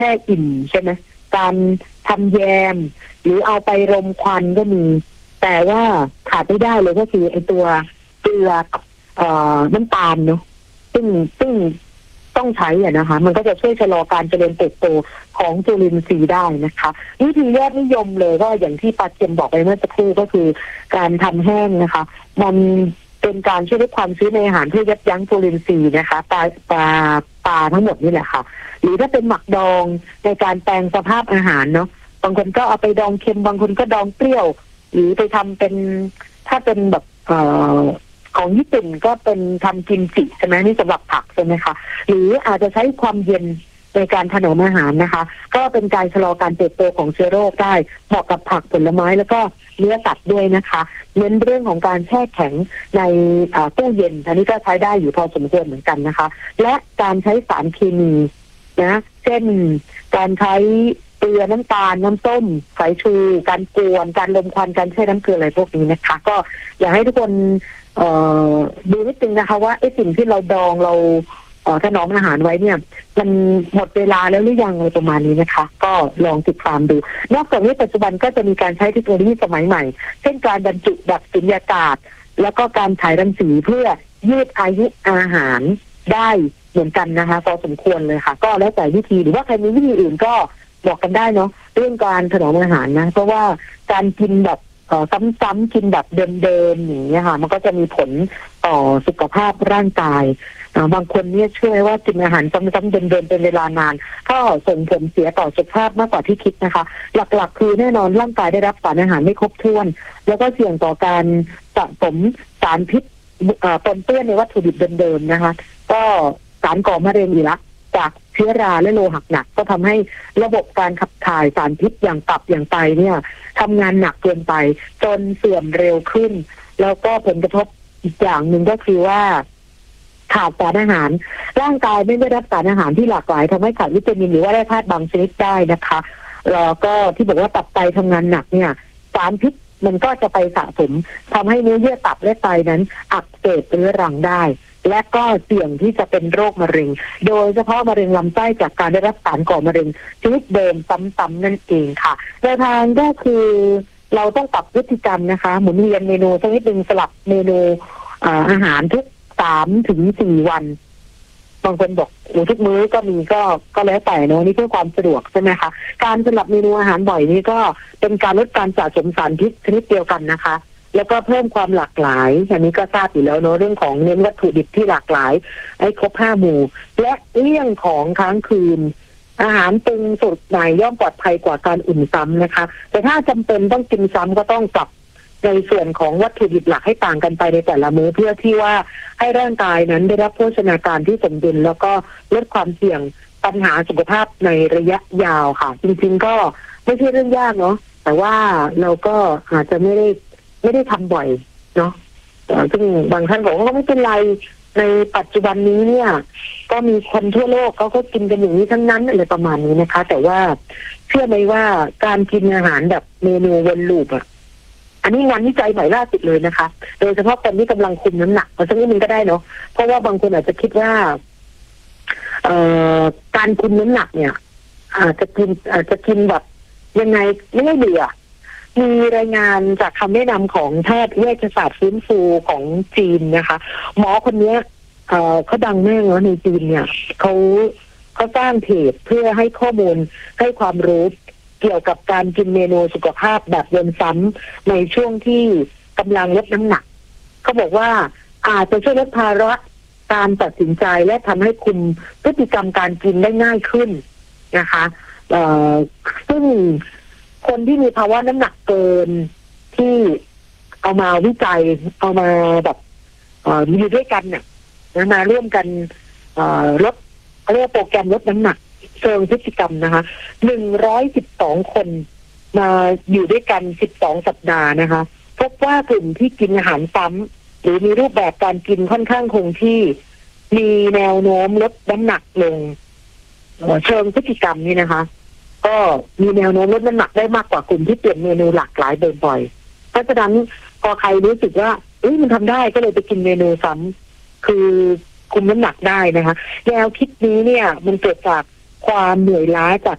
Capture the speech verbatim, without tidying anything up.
ช่อิ่มใช่ไหมการทำแยมหรือเอาไปรมควันก็มีแต่ว่าขาดไม่ได้เลยก็คือไอตัวเกลือกับน้ำตาลเนาะซึ่งซึ่งต้องใช้อ่ะนะคะมันก็จะช่วยชะลอการเจริญเติบโตของจุลินทรีย์ได้นะคะวิธียอดนิยมเลยก็อย่างที่ปาเจมบอกไปเมื่อสักครู่ก็คือการทำแห้งนะคะมันเป็นการช่วยลดความชื้นในอาหารเพื่อยับยั้งจุลินทรีย์นะคะปลาปลาปลาทั้งหมดนี่แหละค่ะหรือถ้าเป็นหมักดองในการแปลงสภาพอาหารเนาะบางคนก็เอาไปดองเค็มบางคนก็ดองเปรี้ยวหรือไปทำเป็นถ้าเป็นแบบเอ่อของญี่ปุ่นก็เป็นทำกิมจิใช่ไหมนี่สำหรับผักใช่ไหมคะหรืออาจจะใช้ความเย็นในการถนอมอาหารนะคะก็เป็นการชะลอการเติบโตของเชื้อโรคได้เหมาะกับผักผลไม้แล้วก็เนื้อสัตว์ด้วยนะคะเน้นเรื่องของการแช่แข็งในตู้เย็นอันนี้ก็ใช้ได้อยู่พอสมควรเหมือนกันนะคะและการใช้สารเคมีนะเช่นการใช้เกลือน้ำตาลน้ำส้มสายชูการกวนการลมควันการแช่น้ำเกลืออะไรพวกนี้นะคะก็อยากให้ทุกคนเอ่อดูนิดนึงนะคะว่าไอ้สิ่งที่เราดองเราเอ่อถนอมอาหารไว้เนี่ยมันหมดเวลาแล้วหรือยังอะไรประมาณนี้นะคะก็ลองติดตามดูนอกจากนี้ปัจจุบันก็จะมีการใช้เทคโนโลยีสมัยใหม่เช่นการบรรจุแบบสุญญากาศแล้วก็การฉายรังสีเพื่อยืดอายุอาหารได้เหมือนกันนะคะพอสมควรเลยค่ะก็แล้วแต่วิธีหรือว่าใครมีวิธีอื่นก็บอกกันได้เนาะเรื่องการถนอมอาหารนะเพราะว่าการกินแบบซ้ำๆกินแบบเดิมๆอย่างนี้ค่ะมันก็จะมีผลต่อสุขภาพร่างกายบางคนเนี่ยเชื่อว่ากินอาหารซ้ำๆเดิมๆเป็นเวลานานก็ส่งผลเสียต่อสุขภาพมากกว่าที่คิดนะคะหลักๆคือแน่นอนร่างกายได้รับสารอาหารไม่ครบถ้วนแล้วก็เสี่ยงต่อการสะสมสารพิษปนเปื้อนในวัตถุดิบเดิมๆนะคะก็สารก่อมะเร็งอีกละจากเชื้อราและโลหะหนักก็ทำให้ระบบการขับถ่ายสารพิษอย่างตับอย่างไตเนี่ยทำงานหนักเกินไปจนเสื่อมเร็วขึ้นแล้วก็ผลกระทบอีกอย่างหนึ่งก็คือว่าขาดสารอาหารร่างกายไม่ได้รับสารอาหารที่หลากหลายทำให้ขาดวิตามินหรือว่าแร่ธาตุบางชนิดได้นะคะแล้วก็ที่บอกว่าตับไตทำงานหนักเนี่ยสารพิษมันก็จะไปสะสมทำให้เนื้อเยื่อตับและไตนั้นอักเสบเรื้อรังได้และก็เสี่ยงที่จะเป็นโรคมะเร็งโดยเฉพาะมะเร็งลำไส้จากการได้รับสารก่อมะเร็งชนิดเดิมซ้ำๆนั่นเองค่ะแนวทางก็คือเราต้องปรับพฤติกรรมนะคะหมุนเวียนเมนูสักนิดนึงสลับเมนูอาหารทุกสามถึงสี่วันบางคนบอกโอ้ทุกมื้อก็มีก็ก็แล้วแต่เนาะนี่เพื่อความสะดวกใช่ไหมคะการสลับเมนูอาหารบ่อยนี้ก็เป็นการลดการสะสมสารพิษชนิดเดียวกันนะคะแล้วก็เพิ่มความหลากหลายอันนี้ก็ทราบอยู่แล้วเนาะเรื่องของเน้นวัตถุดิบที่หลากหลายให้ครบห้าหมู่และเรื่องของค้างคืนอาหารปรุงสดใหม่ย่อมปลอดภัยกว่าการอุ่นซ้ำนะคะแต่ถ้าจำเป็นต้องกินซ้ำก็ต้องปรับในส่วนของวัตถุดิบหลักให้ต่างกันไปในแต่ละมื้อเพื่อที่ว่าให้ร่างกายนั้นได้รับโภชนาการที่สมดุลแล้วก็ลดความเสี่ยงปัญหาสุขภาพในระยะยาวค่ะจริงๆก็ไม่ใช่เรื่องยากเนาะแต่ว่าเราก็อาจจะไม่ได้ไม่ได้ทำบ่อยเนาะซึ่งบางท่านบอกว่าไม่เป็นไรในปัจจุบันนี้เนี่ยก็มีคนทั่วโลกเขาก็กินกันอย่างนี้ทั้งนั้นอะไรประมาณนี้นะคะแต่ว่าเชื่อไหมว่าการกินอาหารแบบเมนูวนลูปอ่ะอันนี้งานวิจัยใหม่ล่าสุดเลยนะคะโดยเฉพาะคนที่กำลังคุมน้ำหนักเอาสักนิดนึงก็ได้เนาะเพราะว่าบางคนอาจจะคิดว่าเอ่อการคุมน้ำหนักเนี่ยอาจจะกินอาจจะกินแบบยังไงไม่ได้เบื่อมีรายงานจากคำแนะนำของแพทย์เวชศาสตร์ฟื้นฟูของจีนนะคะหมอคนนี้เอ่อเขาดังมากเนาะในจีนเนี่ยเขาเขาสร้างเพจเพื่อให้ข้อมูลให้ความรู้เกี่ยวกับการกินเมนูสุขภาพแบบวนซ้ำในช่วงที่กำลังลดน้ำหนักเขาบอกว่าอาจจะช่วยลดภาระการตัดสินใจและทำให้คุมพฤติกรรมการกินได้ง่ายขึ้นนะคะเอ่อซึ่งคนที่มีภาวะน้ำหนักเกินที่เอามาวิจัยเอามาแบบเอ่อมีด้วยกันเนี่ยมาร่วมกันเอ่อลดเรียกโปรแกรมลดน้ำหนักเชิงพฤติกรรมนะคะหนึ่งร้อยสิบสองคนมาอยู่ด้วยกันสิบสองสัปดาห์นะคะพบว่ากลุ่มที่กินอาหารซ้ำหรือมีรูปแบบการกินค่อนข้างคงที่มีแนวโน้มลดน้ำหนักลงเชิงพฤติกรรมนี่นะคะก็มีแนวโน้มลดน้ำหนักได้มากกว่ากลุ่มที่เปลี่ยนเมนูหลากหลายบ่อยๆเพราะฉะนั้นพอใครรู้สึกว่าเอ้ยมันทำได้ก็เลยไปกินเมนูซ้ำคือคุมน้ำหนักได้นะคะแนวคิดนี้เนี่ยมันเกิดจากความเหนื่อยล้าจาก